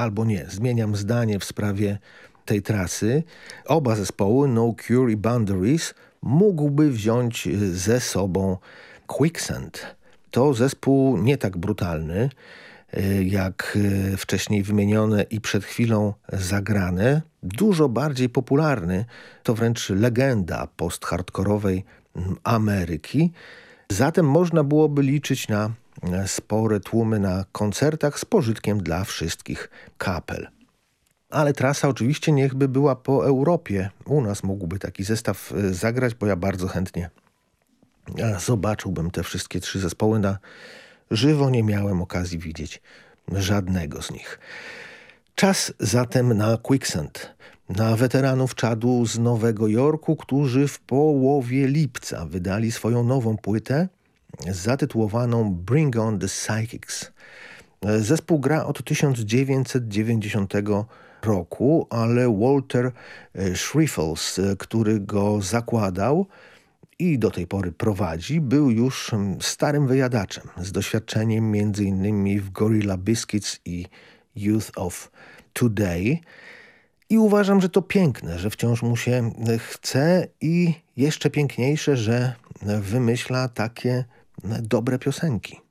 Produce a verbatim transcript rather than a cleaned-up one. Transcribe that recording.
albo nie, zmieniam zdanie w sprawie tej trasy. Oba zespoły, No Cure i Boundaries, mógłby wziąć ze sobą Quicksand. To zespół nie tak brutalny, jak wcześniej wymienione i przed chwilą zagrane, dużo bardziej popularny, to wręcz legenda post-hardkorowej Ameryki. Zatem można byłoby liczyć na spore tłumy na koncertach z pożytkiem dla wszystkich kapel. Ale trasa oczywiście niechby była po Europie. U nas mógłby taki zestaw zagrać, bo ja bardzo chętnie zobaczyłbym te wszystkie trzy zespoły na żywo. Nie miałem okazji widzieć żadnego z nich. Czas zatem na Quicksand, na weteranów czadu z Nowego Jorku, którzy w połowie lipca wydali swoją nową płytę zatytułowaną Bring on the Psychics. Zespół gra od tysiąc dziewięćset dziewięćdziesiątego roku, ale Walter Schriefels, który go zakładał i do tej pory prowadzi, był już starym wyjadaczem z doświadczeniem między innymi w Gorilla Biscuits i Youth of Today. I uważam, że to piękne, że wciąż mu się chce i jeszcze piękniejsze, że wymyśla takie dobre piosenki.